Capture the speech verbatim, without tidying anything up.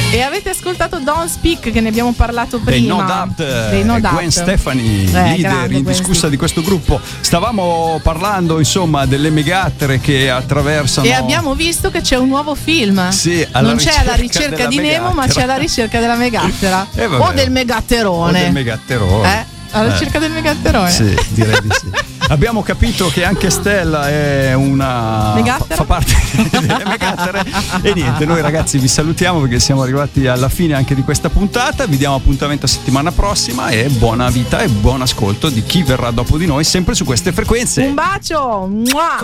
E avete ascoltato Don't Speak, che ne abbiamo parlato prima. Dei No Doubt, Dei No Gwen Doubt. Stefani, Eh, leader indiscussa di questo gruppo. Stavamo parlando insomma delle megattere che attraversano. E abbiamo visto che c'è un nuovo film. Sì, alla non c'è ricerca alla ricerca della di Nemo, ma megattera. c'è alla ricerca della megattera. Eh, vabbè. o del megatterone. O del megatterone. Eh? Alla ricerca Eh. del megatterone. Sì, direi di sì. Abbiamo capito che anche Stella è una Megattera? fa parte delle megattere. E niente, noi ragazzi vi salutiamo perché siamo arrivati alla fine anche di questa puntata. Vi diamo appuntamento a settimana prossima e buona vita e buon ascolto di chi verrà dopo di noi, sempre su queste frequenze. Un bacio. Mua!